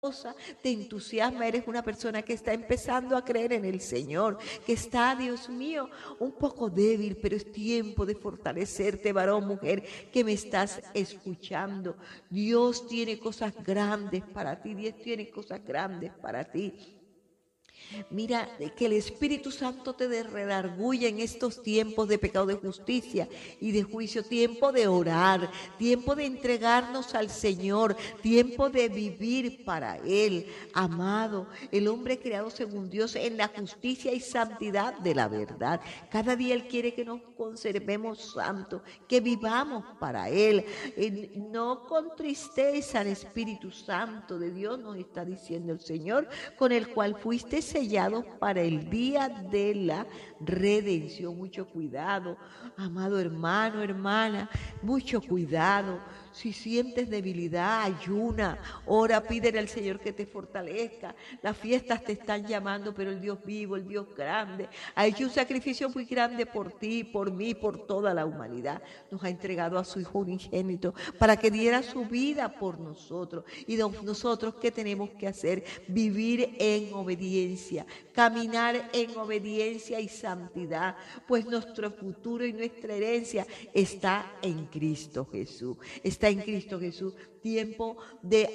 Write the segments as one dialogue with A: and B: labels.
A: te entusiasma, eres una persona que está empezando a creer en el Señor, que está, Dios mío, un poco débil, pero es tiempo de fortalecerte, varón, mujer, que me estás escuchando. Dios tiene cosas grandes para ti, Dios tiene cosas grandes para ti. Mira, que el Espíritu Santo te redarguya en estos tiempos de pecado, de justicia y de juicio, tiempo de orar, tiempo de entregarnos al Señor, tiempo de vivir para Él. Amado, el hombre creado según Dios en la justicia y santidad de la verdad. Cada día Él quiere que nos conservemos santos, que vivamos para Él. No contristéis al Espíritu Santo de Dios, nos está diciendo el Señor, con el cual fuiste sellados para el día de la redención. Mucho cuidado, amado hermano, hermana, mucho cuidado. Si sientes debilidad, ayuna, ora, pídele al Señor que te fortalezca. Las fiestas te están llamando, pero el Dios vivo, el Dios grande, ha hecho un sacrificio muy grande por ti, por mí, por toda la humanidad. Nos ha entregado a su Hijo unigénito para que diera su vida por nosotros. Y nosotros, ¿qué tenemos que hacer? Vivir en obediencia, caminar en obediencia y santidad, pues nuestro futuro y nuestra herencia está en Cristo Jesús. Está en Cristo Jesús. Tiempo de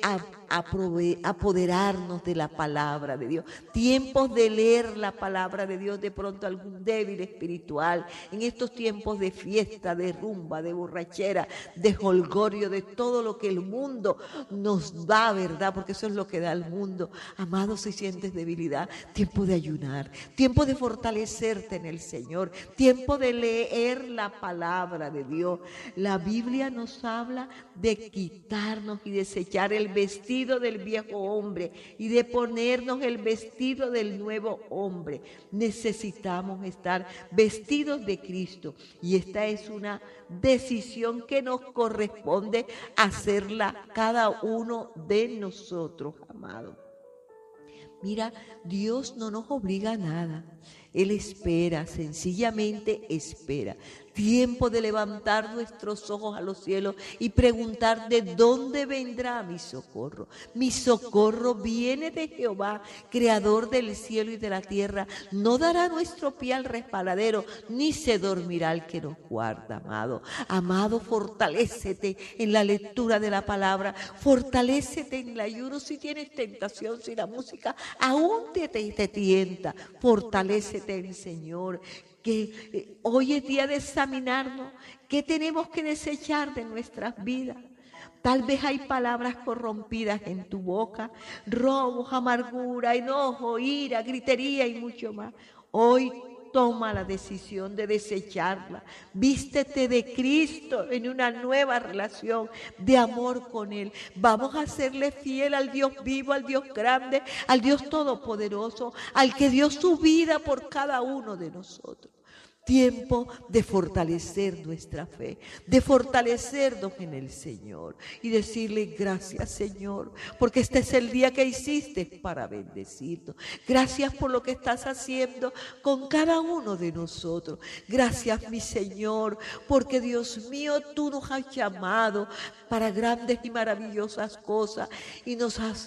A: apoderarnos de la palabra de Dios, tiempos de leer la palabra de Dios. De pronto algún débil espiritual, en estos tiempos de fiesta, de rumba, de borrachera, de jolgorio, de todo lo que el mundo nos da, ¿verdad? Porque eso es lo que da el mundo. Amado, si sientes debilidad, tiempo de ayunar, tiempo de fortalecerte en el Señor, tiempo de leer la palabra de Dios. La Biblia nos habla de quitarnos y desechar el vestido del viejo hombre y de ponernos el vestido del nuevo hombre. Necesitamos estar vestidos de Cristo y esta es una decisión que nos corresponde hacerla cada uno de nosotros, amado. Mira, Dios no nos obliga a nada. Él espera, sencillamente espera. Tiempo de levantar nuestros ojos a los cielos y preguntar de dónde vendrá mi socorro. Mi socorro viene de Jehová, creador del cielo y de la tierra. No dará nuestro pie al resbaladero, ni se dormirá el que nos guarda, amado. Amado, fortalécete en la lectura de la palabra, fortalécete en el ayuno. Si tienes tentación, si la música aún te tienta, fortalécete en el Señor. Que hoy es día de examinarnos qué tenemos que desechar de nuestras vidas. Tal vez hay palabras corrompidas en tu boca, robos, amargura, enojo, ira, gritería y mucho más. Hoy toma la decisión de desecharla. Vístete de Cristo en una nueva relación de amor con Él. Vamos a serle fiel al Dios vivo, al Dios grande, al Dios todopoderoso, al que dio su vida por cada uno de nosotros. Tiempo de fortalecer nuestra fe, de fortalecernos en el Señor y decirle gracias, Señor, porque este es el día que hiciste para bendecirnos. Gracias por lo que estás haciendo con cada uno de nosotros. Gracias, mi Señor, porque Dios mío, tú nos has llamado para grandes y maravillosas cosas y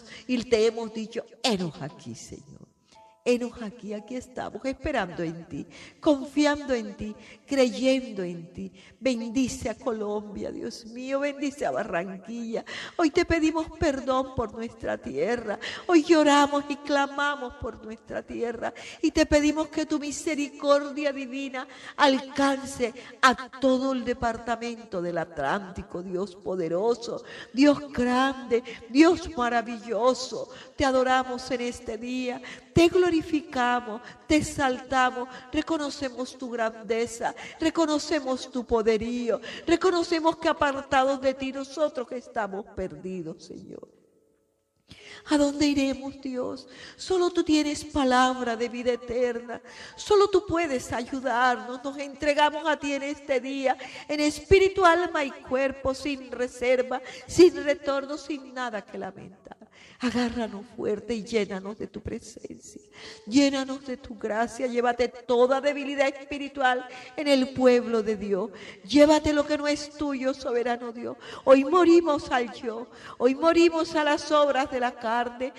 A: te hemos dicho, henos aquí, Señor. Henos aquí, aquí estamos, esperando en ti, confiando en ti, creyendo en ti. Bendice a Colombia, Dios mío, bendice a Barranquilla. Hoy te pedimos perdón por nuestra tierra. Hoy lloramos y clamamos por nuestra tierra. Y te pedimos que tu misericordia divina alcance a todo el departamento del Atlántico, Dios poderoso, Dios grande, Dios maravilloso. Te adoramos en este día. Te glorificamos, te exaltamos, reconocemos tu grandeza, reconocemos tu poderío, reconocemos que apartados de ti nosotros estamos perdidos, Señor. ¿A dónde iremos, Dios? Solo tú tienes palabra de vida eterna. Solo tú puedes ayudarnos. Nos entregamos a ti en este día, en espíritu, alma y cuerpo, sin reserva, sin retorno, sin nada que lamentar. Agárranos fuerte y llénanos de tu presencia. Llénanos de tu gracia. Llévate toda debilidad espiritual en el pueblo de Dios. Llévate lo que no es tuyo, soberano Dios. Hoy morimos al yo. Hoy morimos a las obras de la carne